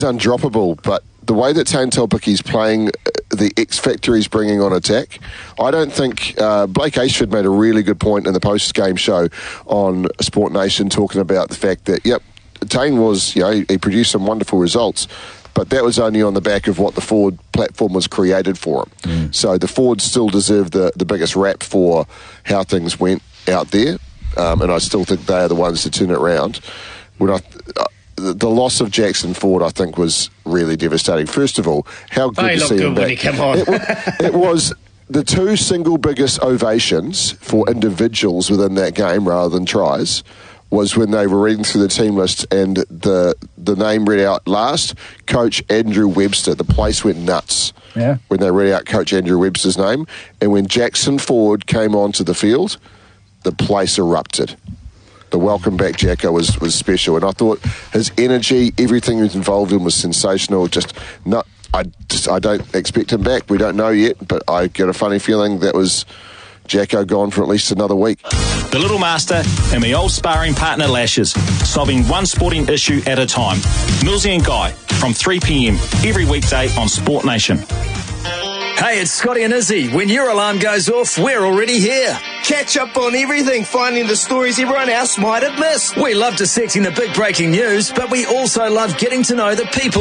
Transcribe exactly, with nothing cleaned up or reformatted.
undroppable, but the way that Tane Taupuki's playing, the X factor he's bringing on attack, I don't think uh, Blake Ashford made a really good point in the post-game show on Sport Nation, talking about the fact that, yep, Tane was, you know, he, he produced some wonderful results, but that was only on the back of what the forward platform was created for him. Mm. So the forwards still deserve the, the biggest rap for how things went out there, um, and I still think they are the ones to turn it around. When I... Uh, The loss of Jackson Ford, I think, was really devastating. First of all, how good they to see him back. When he came on. it, it was the two single biggest ovations for individuals within that game, rather than tries, was when they were reading through the team list and the the name read out last, Coach Andrew Webster. The place went nuts yeah. when they read out Coach Andrew Webster's name. And when Jackson Ford came onto the field, the place erupted. The welcome back Jacko was, was special, and I thought his energy, everything he was involved in was sensational. Just not, I just I don't expect him back. We don't know yet, but I get a funny feeling that was Jacko gone for at least another week. The Little Master and my old sparring partner Lashes, solving one sporting issue at a time. Millsy and Guy from three p.m. every weekday on Sport Nation. Hey, it's Scotty and Izzy. When your alarm goes off, we're already here. Catch up on everything, finding the stories everyone else might have missed. We love dissecting the big breaking news, but we also love getting to know the people